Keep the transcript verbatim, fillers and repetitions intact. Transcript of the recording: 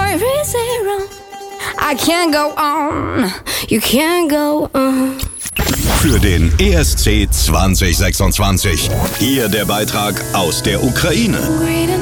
very zero. I can't go on, you can't go on. Für den E S C zwanzig sechsundzwanzig. Hier der Beitrag aus der Ukraine.